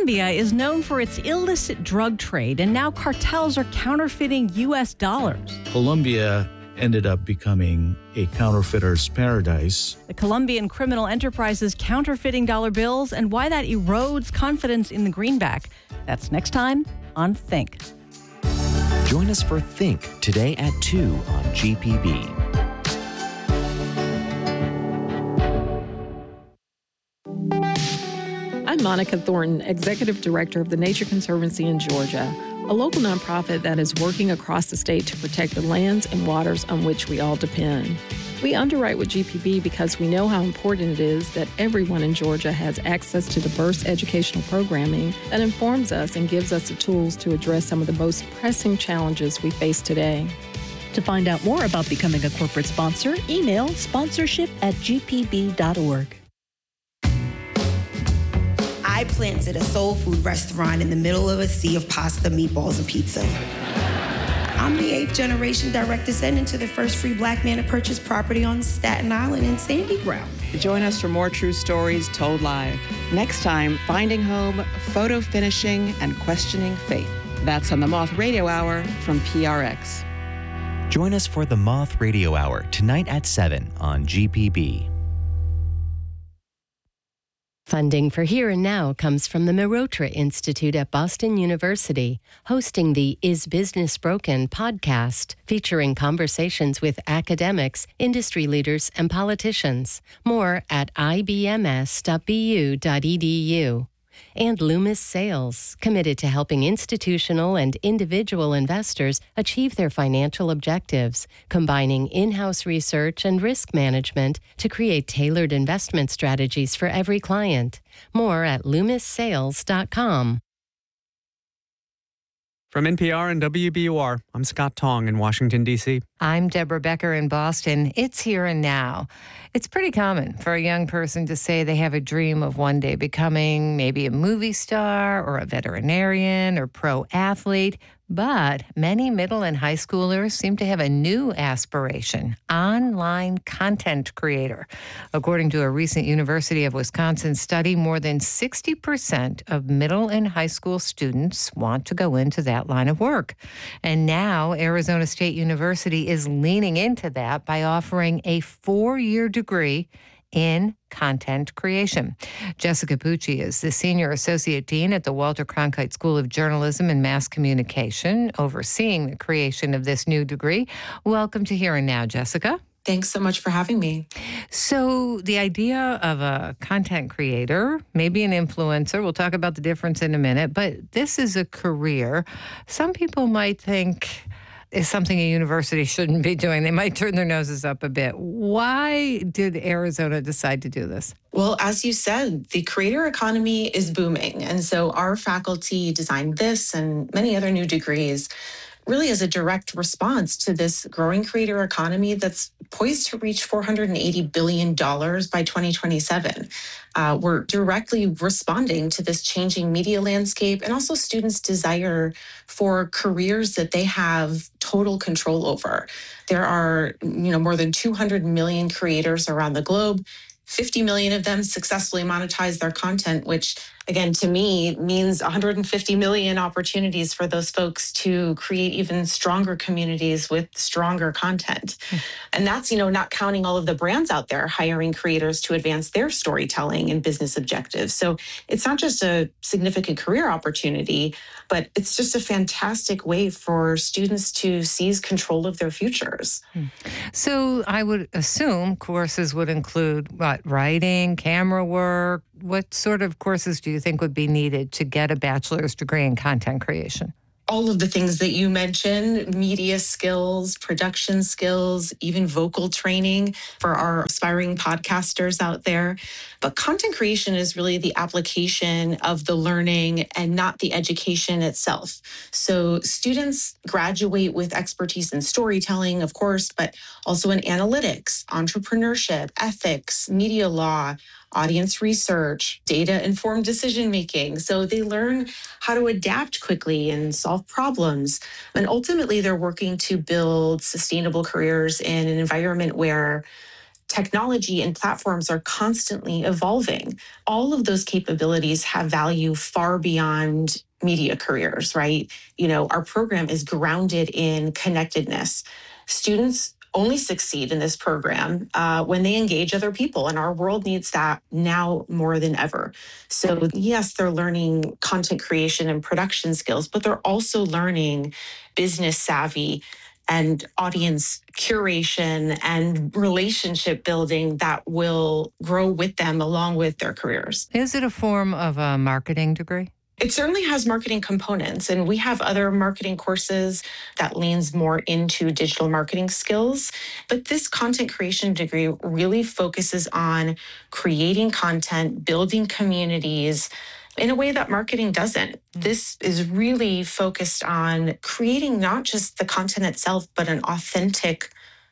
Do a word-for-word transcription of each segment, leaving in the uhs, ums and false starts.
Colombia is known for its illicit drug trade, and now cartels are counterfeiting U S dollars. Colombia ended up becoming a counterfeiter's paradise. The Colombian criminal enterprise is counterfeiting dollar bills and why that erodes confidence in the greenback. That's next time on Think. Join us for Think today at two on G P B. I'm Monica Thornton, Executive Director of the Nature Conservancy in Georgia, a local nonprofit that is working across the state to protect the lands and waters on which we all depend. We underwrite with G P B because we know how important it is that everyone in Georgia has access to diverse educational programming that informs us and gives us the tools to address some of the most pressing challenges we face today. To find out more about becoming a corporate sponsor, email sponsorship at g p b dot org. I planted a soul food restaurant in the middle of a sea of pasta, meatballs, and pizza. I'm the eighth generation direct descendant to the first free black man to purchase property on Staten Island in Sandy Ground. Join us for more true stories told live. Next time, Finding Home, Photo Finishing, and Questioning Faith. That's on the Moth Radio Hour from P R X. Join us for the Moth Radio Hour tonight at seven on G P B. Funding for Here and Now comes from the Mehrotra Institute at Boston University, hosting the Is Business Broken podcast, featuring conversations with academics, industry leaders, and politicians. More at i b m s dot b u dot e d u. And Loomis Sales, committed to helping institutional and individual investors achieve their financial objectives, combining in-house research and risk management to create tailored investment strategies for every client. More at loomis sales dot com. From N P R and W B U R, I'm Scott Tong in Washington, D C. I'm Deborah Becker in Boston. It's here and now. It's pretty common for a young person to say they have a dream of one day becoming maybe a movie star or a veterinarian or pro athlete. But many middle and high schoolers seem to have a new aspiration: online content creator. According to a recent University of Wisconsin study, more than sixty percent of middle and high school students want to go into that line of work. And now Arizona State University is leaning into that by offering a four-year degree in content creation. Jessica Pucci is the Senior Associate Dean at the Walter Cronkite School of Journalism and Mass Communication, overseeing the creation of this new degree. Welcome to Here and Now, Jessica. Thanks so much for having me. So the idea of a content creator, maybe an influencer, we'll talk about the difference in a minute, but this is a career. Some people might think is something a university shouldn't be doing. They might turn their noses up a bit. Why did Arizona decide to do this? Well, as you said, the creator economy is booming. And so our faculty designed this and many other new degrees really as a direct response to this growing creator economy that's poised to reach four hundred eighty billion dollars by twenty twenty-seven. Uh, we're directly responding to this changing media landscape and also students' desire for careers that they have total control over. There are, you know, more than two hundred million creators around the globe. fifty million of them successfully monetize their content, which, again, to me, means one hundred fifty million opportunities for those folks to create even stronger communities with stronger content. Mm. And that's, you know, not counting all of the brands out there hiring creators to advance their storytelling and business objectives. So it's not just a significant career opportunity, but it's just a fantastic way for students to seize control of their futures. Mm. So I would assume courses would include what, writing, camera work. What sort of courses do you think would be needed to get a bachelor's degree in content creation? All of the things that you mentioned: media skills, production skills, even vocal training for our aspiring podcasters out there. But content creation is really the application of the learning and not the education itself. So students graduate with expertise in storytelling, of course, but also in analytics, entrepreneurship, ethics, media law, audience research, data-informed decision-making. So they learn how to adapt quickly and solve problems. And ultimately, they're working to build sustainable careers in an environment where technology and platforms are constantly evolving. All of those capabilities have value far beyond media careers, right? You know, our program is grounded in connectedness. Students only succeed in this program uh, when they engage other people, and our world needs that now more than ever. So yes, they're learning content creation and production skills, but they're also learning business savvy and audience curation and relationship building that will grow with them along with their careers. Is it a form of a marketing degree? It certainly has marketing components, and we have other marketing courses that leans more into digital marketing skills. But this content creation degree really focuses on creating content, building communities in a way that marketing doesn't. This is really focused on creating not just the content itself, but an authentic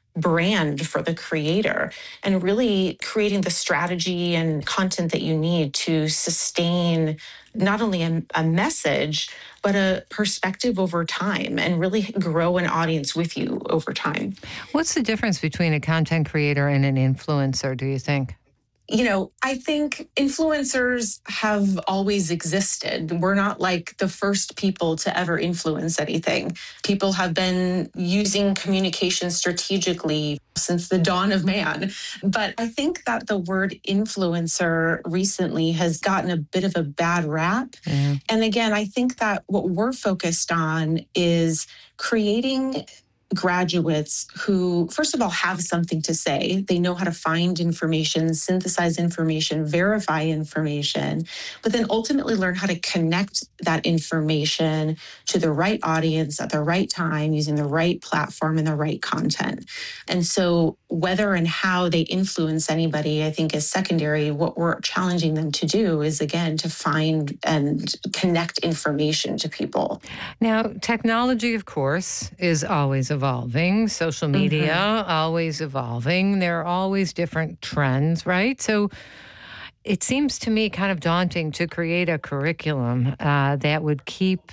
brand for the creator, and really creating the strategy and content that you need to sustain not only a, a message, but a perspective over time and really grow an audience with you over time. What's the difference between a content creator and an influencer, do you think? You know, I think influencers have always existed. We're not like the first people to ever influence anything. People have been using communication strategically since the dawn of man. But I think that the word influencer recently has gotten a bit of a bad rap. Yeah. And again, I think that what we're focused on is creating graduates who, first of all, have something to say. They know how to find information, synthesize information, verify information, but then ultimately learn how to connect that information to the right audience at the right time using the right platform and the right content. And so whether and how they influence anybody, I think is secondary. What we're challenging them to do is, again, to find and connect information to people. Now, technology, of course, is always evolving. Social media, mm-hmm. always evolving. There are always different trends, right? So it seems to me kind of daunting to create a curriculum uh, that would keep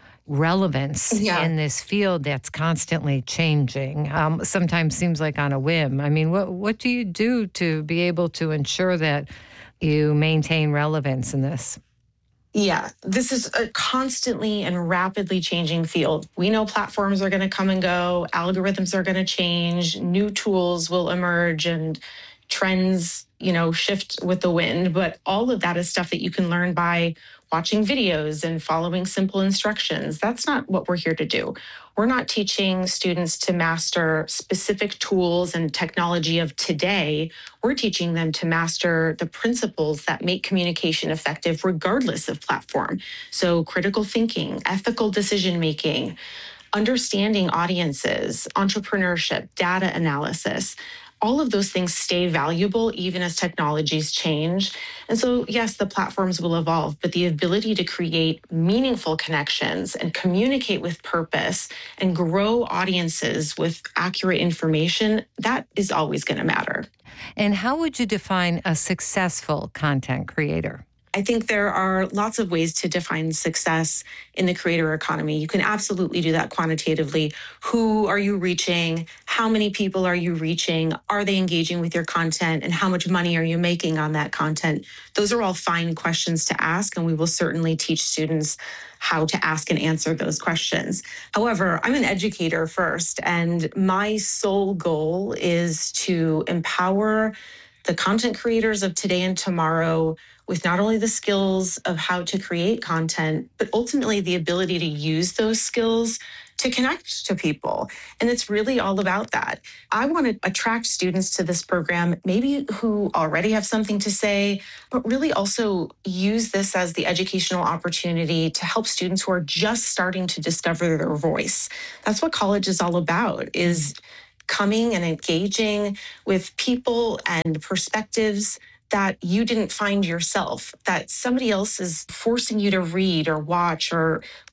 relevance yeah. in this field that's constantly changing. Um, sometimes seems like on a whim. I mean, what what do you do to be able to ensure that you maintain relevance in this? Yeah, this is a constantly and rapidly changing field. We know platforms are going to come and go, algorithms are going to change, new tools will emerge, and trends, you know, shift with the wind. But all of that is stuff that you can learn by watching videos and following simple instructions. That's not what we're here to do. We're not teaching students to master specific tools and technology of today. We're teaching them to master the principles that make communication effective regardless of platform. So critical thinking, ethical decision-making, understanding audiences, entrepreneurship, data analysis. All of those things stay valuable even as technologies change. And so, yes, the platforms will evolve, but the ability to create meaningful connections and communicate with purpose and grow audiences with accurate information, that is always going to matter. And how would you define a successful content creator? I think there are lots of ways to define success in the creator economy. You can absolutely do that quantitatively. Who are you reaching? How many people are you reaching? Are they engaging with your content? And how much money are you making on that content? Those are all fine questions to ask, and we will certainly teach students how to ask and answer those questions. However, I'm an educator first, and my sole goal is to empower the content creators of today and tomorrow with not only the skills of how to create content, but ultimately the ability to use those skills to connect to people. And it's really all about that. I want to attract students to this program, maybe who already have something to say, but really also use this as the educational opportunity to help students who are just starting to discover their voice. That's what college is all about, is coming and engaging with people and perspectives that you didn't find yourself, that somebody else is forcing you to read or watch or